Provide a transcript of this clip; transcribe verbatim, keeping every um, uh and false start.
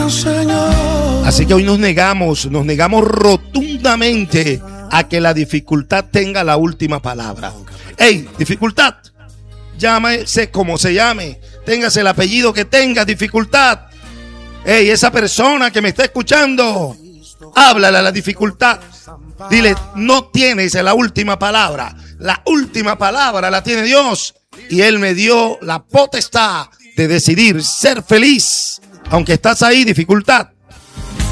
Así que hoy nos negamos, nos negamos rotundamente a que la dificultad tenga la última palabra. Hey, dificultad, llámese como se llame, téngase el apellido que tenga, dificultad. Hey, esa persona que me está escuchando, háblale a la dificultad. Dile, no tienes la última palabra. La última palabra la tiene Dios. Y Él me dio la potestad de decidir ser feliz. Aunque estás ahí, dificultad.